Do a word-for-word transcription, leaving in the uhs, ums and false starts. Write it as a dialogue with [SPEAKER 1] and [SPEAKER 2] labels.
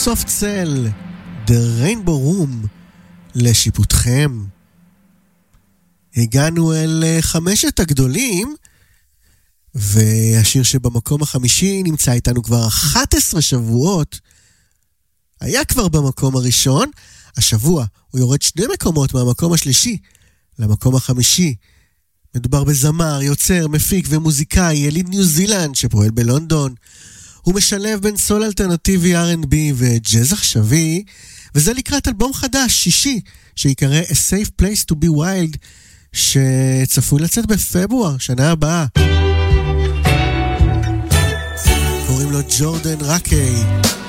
[SPEAKER 1] סופט סל, The Rainbow Room, לשיפוטכם. הגענו אל חמשת הגדולים, והשיר שבמקום החמישי נמצא איתנו כבר אחת עשרה שבועות. היה כבר במקום הראשון, השבוע הוא יורד שני מקומות מהמקום השלישי למקום החמישי. מדובר בזמר, יוצר, מפיק ומוזיקאי, יליד ניו זילנד שפועל בלונדון. הוא משלב בין סול אלטרנטיבי אר אנד בי וג'אז עכשווי, וזה לקראת אלבום חדש, שישי, שיקרא A Safe Place to be Wild, שצפוי לצאת בפברואר, שנה הבאה. קוראים לו ג'ורדן ראקי.